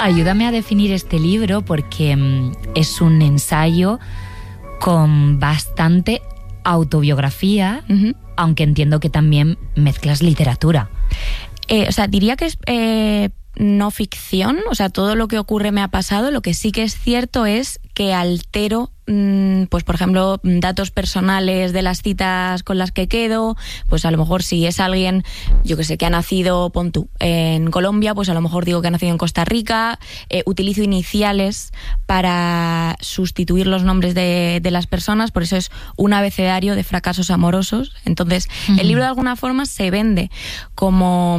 Ayúdame a definir este libro porque es un ensayo con bastante autobiografía, aunque entiendo que también mezclas literatura. Diría que es no ficción, todo lo que ocurre me ha pasado. Lo que sí que es cierto es que altero, pues por ejemplo, datos personales de las citas con las que quedo. Pues a lo mejor si es alguien, yo que sé, que ha nacido, pon tú, en Colombia, pues a lo mejor digo que ha nacido en Costa Rica. Utilizo iniciales para sustituir los nombres de las personas, por eso es un abecedario de fracasos amorosos. Entonces, el libro de alguna forma se vende como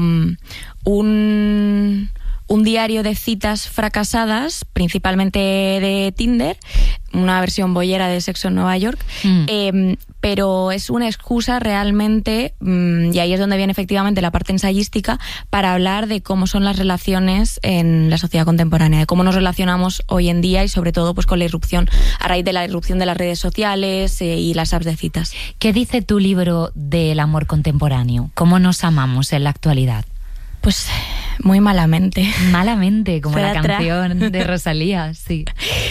un diario de citas fracasadas, principalmente de Tinder, una versión boyera de Sexo en Nueva York, pero es una excusa realmente, y ahí es donde viene efectivamente la parte ensayística, para hablar de cómo son las relaciones en la sociedad contemporánea, de cómo nos relacionamos hoy en día y sobre todo pues con la irrupción, a raíz de la irrupción de las redes sociales y las apps de citas. ¿Qué dice tu libro del amor contemporáneo? ¿Cómo nos amamos en la actualidad? Pues muy malamente. Malamente, como la canción de Rosalía, sí.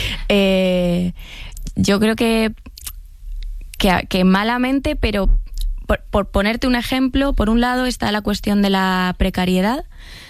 Yo creo que malamente, pero por ponerte un ejemplo, por un lado está la cuestión de la precariedad.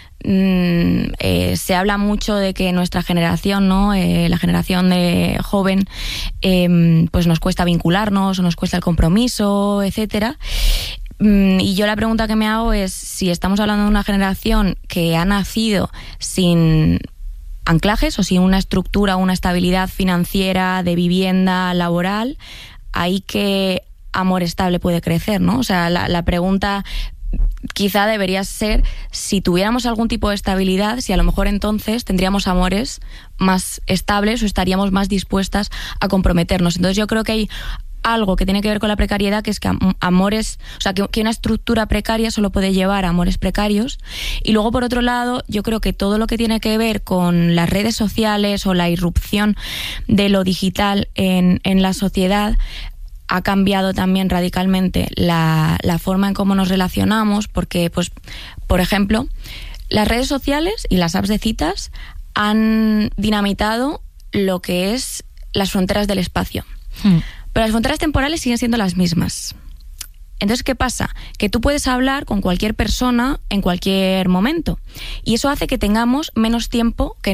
Se habla mucho de que nuestra generación, ¿no? La generación de joven, pues nos cuesta vincularnos, o nos cuesta el compromiso, etcétera. Y yo la pregunta que me hago es si estamos hablando de una generación que ha nacido sin anclajes o sin una estructura, una estabilidad financiera, de vivienda, laboral, ahí qué amor estable puede crecer, ¿no? O sea, la pregunta quizá debería ser si tuviéramos algún tipo de estabilidad, si a lo mejor entonces tendríamos amores más estables o estaríamos más dispuestas a comprometernos. Entonces yo creo que hay algo que tiene que ver con la precariedad, que es que amores, o sea, que una estructura precaria solo puede llevar a amores precarios. Y luego, por otro lado, yo creo que todo lo que tiene que ver con las redes sociales o la irrupción de lo digital en la sociedad ha cambiado también radicalmente la forma en cómo nos relacionamos, porque, pues, por ejemplo, las redes sociales y las apps de citas han dinamitado lo que es las fronteras del espacio. Pero las fronteras temporales siguen siendo las mismas. Entonces, ¿qué pasa? Que tú puedes hablar con cualquier persona en cualquier momento. Y eso hace que tengamos menos tiempo que